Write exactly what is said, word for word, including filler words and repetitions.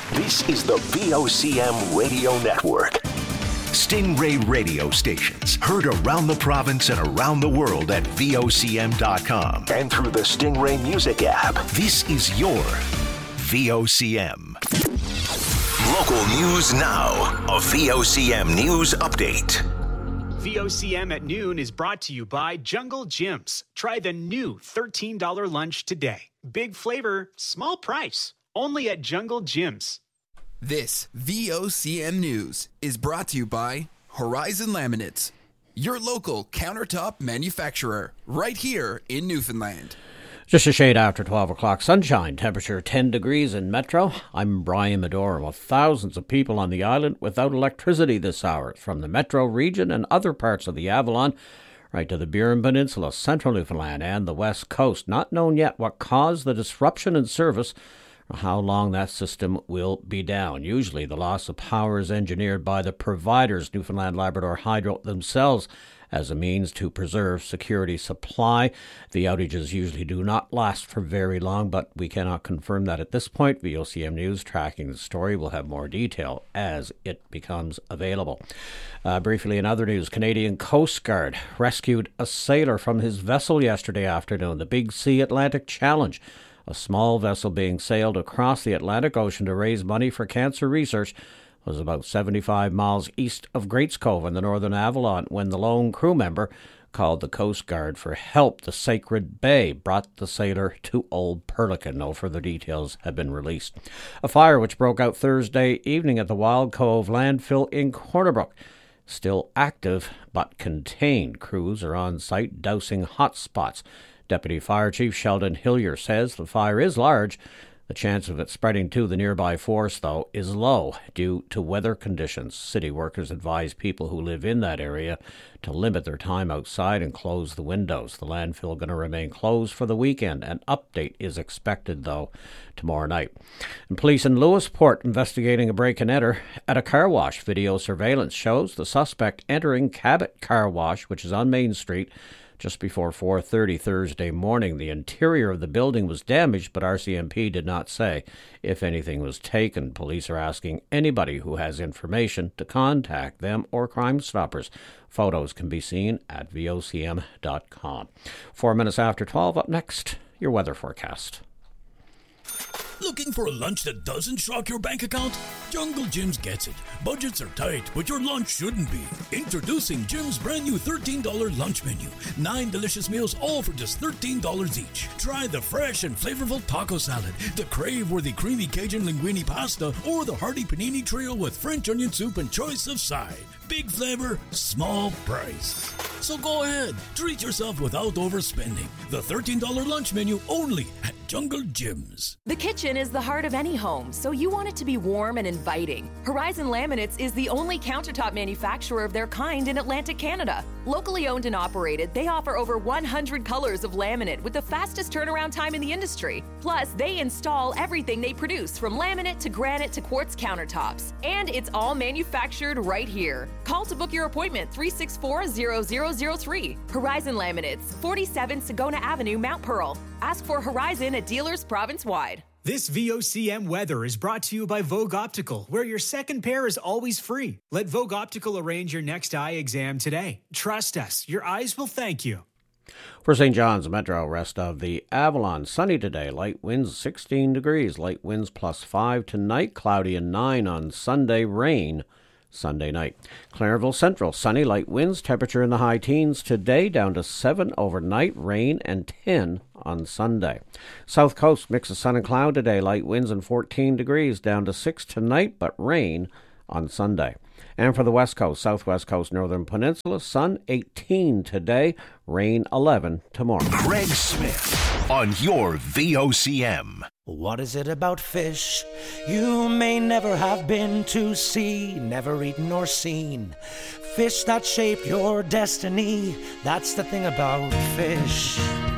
This is the V O C M Radio Network. Stingray radio stations heard around the province and around the world at V O C M dot com and through the Stingray Music app. This is your V O C M. Local news now. A V O C M News Update. V O C M at noon is brought to you by Jungle Gyms. Try the new thirteen dollars lunch today. Big flavor, small price. Only at Jungle Gyms. This V O C M News is brought to you by Horizon Laminates, your local countertop manufacturer, right here in Newfoundland. Just a shade after twelve o'clock, sunshine, temperature ten degrees in Metro. I'm Brian Medora. Well, thousands of people on the island without electricity this hour, from the Metro region and other parts of the Avalon, right to the Burin Peninsula, central Newfoundland, and the west coast. Not known yet what caused the disruption in service or how long that system will be down. Usually the loss of power is engineered by the providers, Newfoundland Labrador Hydro themselves, as a means to preserve security supply. The outages usually do not last for very long, but we cannot confirm that at this point. V O C M News tracking the story will have more detail as it becomes available. Uh, briefly in other news, Canadian Coast Guard rescued a sailor from his vessel yesterday afternoon, the Big Sea Atlantic Challenge, a small vessel being sailed across the Atlantic Ocean to raise money for cancer research. Was about seventy-five miles east of Greats Cove in the Northern Avalon when the lone crew member called the Coast Guard for help. The Sacred Bay brought the sailor to Old Perlican. No further details have been released. A fire which broke out Thursday evening at the Wild Cove landfill in Corner Brook. Still active but contained. Crews are on site dousing hot spots. Deputy Fire Chief Sheldon Hillier says the fire is large. The chance of it spreading to the nearby forest, though, is low due to weather conditions. City workers advise people who live in that area to limit their time outside and close the windows. The landfill going to remain closed for the weekend. An update is expected, though, tomorrow night. And police in Lewisport investigating a break-and-enter at a car wash. Video surveillance shows the suspect entering Cabot Car Wash, which is on Main Street, just before four thirty Thursday morning. The interior of the building was damaged, but R C M P did not say if anything was taken. Police are asking anybody who has information to contact them or Crime Stoppers. Photos can be seen at V O C M dot com. Four minutes after twelve, up next, your weather forecast. Looking for a lunch that doesn't shock your bank account? Jungle Gyms gets it. Budgets are tight, but your lunch shouldn't be. Introducing Jim's brand new thirteen dollars lunch menu. Nine delicious meals, all for just thirteen dollars each. Try the fresh and flavorful taco salad, the crave-worthy creamy Cajun linguine pasta, or the hearty panini trio with French onion soup and choice of side. Big flavor, small price. So go ahead, treat yourself without overspending. The thirteen dollars lunch menu only at Jungle Gyms. The kitchen is the heart of any home, so you want it to be warm and inviting. Horizon Laminates is the only countertop manufacturer of their kind in Atlantic Canada. Locally owned and operated, they offer over one hundred colors of laminate with the fastest turnaround time in the industry. Plus, they install everything they produce, from laminate to granite to quartz countertops. And it's all manufactured right here. Call to book your appointment, three six four, zero zero zero three. Horizon Laminates, forty-seven Sagona Avenue, Mount Pearl. Ask for Horizon at dealers province-wide. This V O C M weather is brought to you by Vogue Optical, where your second pair is always free. Let Vogue Optical arrange your next eye exam today. Trust us, your eyes will thank you. For Saint John's Metro, rest of the Avalon, sunny today, light winds sixteen degrees, light winds plus five tonight, cloudy and nine on Sunday, rain Sunday night. Clarenville Central, sunny, light winds, temperature in the high teens today, down to seven overnight, rain and ten on Sunday. South Coast, mix of sun and cloud today, light winds and fourteen degrees, down to six tonight, but rain on Sunday. And for the West Coast, Southwest Coast, Northern Peninsula, sun eighteen today, rain eleven tomorrow. Greg Smith on your V O C M. What is it about fish you may never have been to see, never eaten or seen? Fish that shape your destiny, that's the thing about fish.